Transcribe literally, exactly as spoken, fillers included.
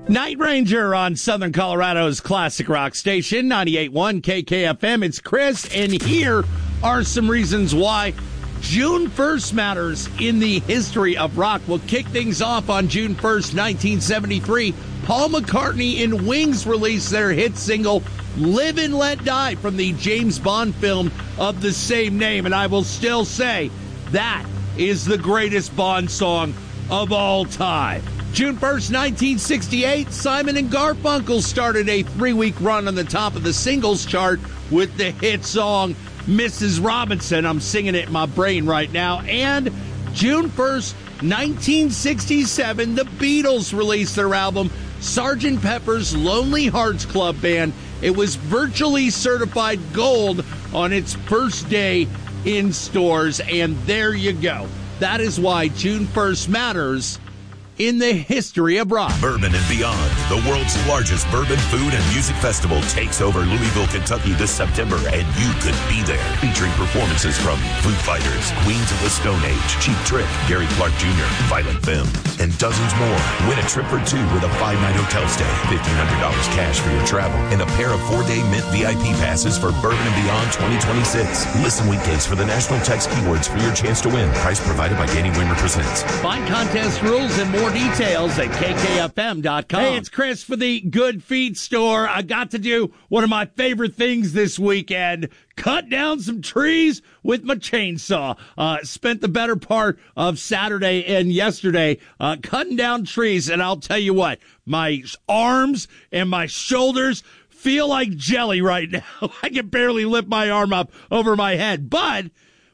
Night Ranger on Southern Colorado's classic rock station, ninety-eight point one K K F M. It's Chris, and here are some reasons why June first matters in the history of rock. We'll kick things off on June first, nineteen seventy-three. Paul McCartney and Wings released their hit single, Live and Let Die, from the James Bond film of the same name. And I will still say that is the greatest Bond song of all time. June first, nineteen sixty-eight, Simon and Garfunkel started a three-week run on the top of the singles chart with the hit song Missus Robinson. I'm singing it in my brain right now. And June first, nineteen sixty-seven, the Beatles released their album Sergeant Pepper's Lonely Hearts Club Band. It was virtually certified gold on its first day in stores. And there you go. That is why June first matters in the history of rock. Bourbon and Beyond, the world's largest bourbon, food, and music festival, takes over Louisville, Kentucky this September, and you could be there. Featuring performances from Foo Fighters, Queens of the Stone Age, Cheap Trick, Gary Clark Junior, Violent Femmes, and dozens more. Win a trip for two with a five-night hotel stay, fifteen hundred dollars cash for your travel, and a pair of four-day Mint V I P passes for Bourbon and Beyond twenty twenty-six. Listen weekdays for the national text keywords for your chance to win. Price provided by Danny Wimmer Presents. Find contest rules and more More details at K K F M dot com. Hey, it's Chris for the Good Feet store. I got to do one of my favorite things this weekend, cut down some trees with my chainsaw. Uh, spent the better part of Saturday and yesterday uh, cutting down trees, and I'll tell you what, my arms and my shoulders feel like jelly right now. I can barely lift my arm up over my head, but